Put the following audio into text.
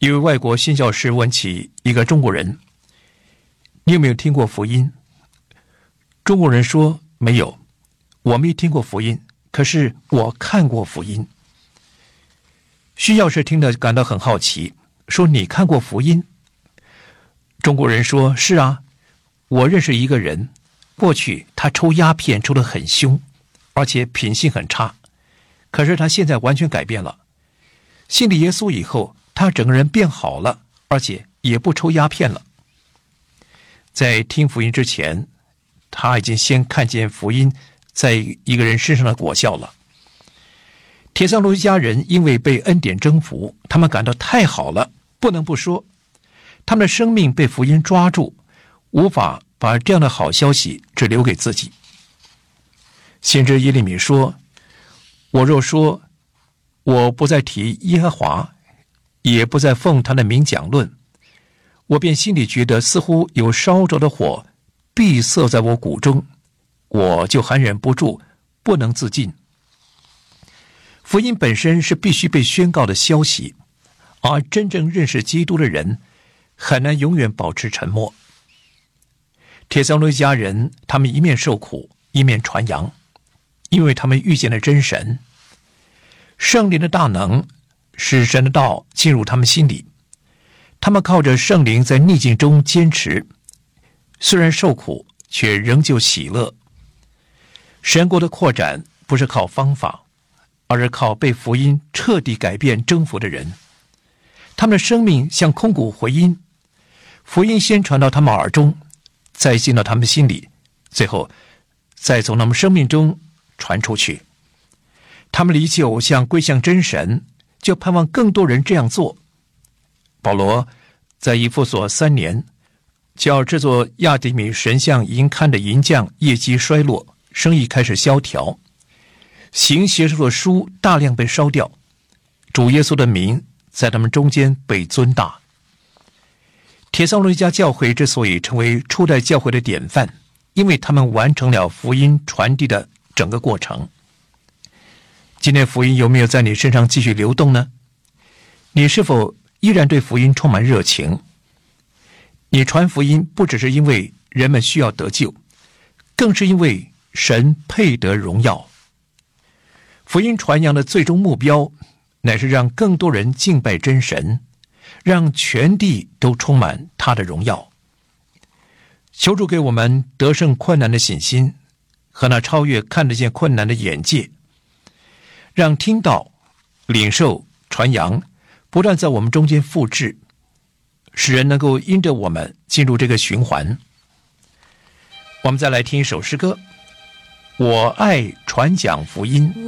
一位外国宣教士问起一个中国人：“你有没有听过福音？”中国人说：“没有，我没听过福音，可是我看过福音。”宣教士听得感到很好奇，说：“你看过福音？”中国人说：“是啊，我认识一个人，过去他抽鸦片抽得很凶，而且品性很差，可是他现在完全改变了。信了耶稣以后，他整个人变好了，而且也不抽鸦片了。”在听福音之前，他已经先看见福音在一个人身上的果效了。帖撒罗尼迦人因为被恩典征服，他们感到太好了，不能不说，他们的生命被福音抓住，无法把这样的好消息只留给自己。先知耶利米说：“我若说我不再提耶和华，也不再奉他的名讲论，我便心里觉得似乎有烧着的火闭塞在我骨中，我就含忍不住，不能自禁。”福音本身是必须被宣告的消息，而真正认识基督的人很难永远保持沉默。帖撒罗尼迦人他们一面受苦，一面传扬，因为他们遇见了真神。圣灵的大能使神的道进入他们心里，他们靠着圣灵在逆境中坚持，虽然受苦，却仍旧喜乐。神国的扩展不是靠方法，而是靠被福音彻底改变征服的人。他们的生命像空谷回音，福音先传到他们耳中，再进到他们心里，最后再从他们生命中传出去。他们离弃偶像归向真神，就盼望更多人这样做。保罗在以弗所3年，叫制作亚底米神像银龛的银匠业绩衰落，生意开始萧条，行邪术的书大量被烧掉，主耶稣的名在他们中间被尊大。帖撒罗尼迦教会之所以成为初代教会的典范，因为他们完成了福音传递的整个过程。今天福音有没有在你身上继续流动呢？你是否依然对福音充满热情？你传福音不只是因为人们需要得救，更是因为神配得荣耀。福音传扬的最终目标乃是让更多人敬拜真神，让全地都充满他的荣耀。求主给我们得胜困难的信心和那超越看得见困难的眼界，让听到、领受、传扬不断在我们中间复制，使人能够因着我们进入这个循环。我们再来听一首诗歌：我爱传讲福音。